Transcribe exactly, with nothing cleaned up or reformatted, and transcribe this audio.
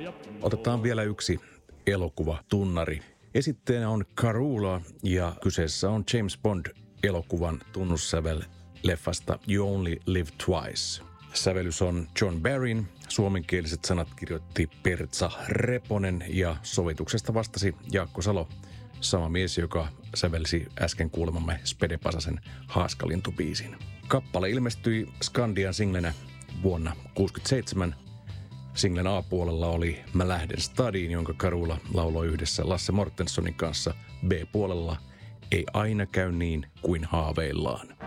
Otetaan vielä yksi elokuva tunnari. Esitteenä on Karula ja kyseessä on James Bond-elokuvan tunnussävel leffasta You Only Live Twice. Sävellys on John Barryn, suomenkieliset sanat kirjoitti Pertsa Reponen ja sovituksesta vastasi Jaakko Salo, sama mies, joka sävelsi äsken kuulemamme Spede Pasasen Haaskalintu-biisin. Kappale ilmestyi Skandian singlenä vuonna kuusikymmentäseitsemän. Singlen A-puolella oli Mä lähden stadiin, jonka Karula lauloi yhdessä Lasse Mortensonin kanssa. B-puolella Ei aina käy niin kuin haaveillaan.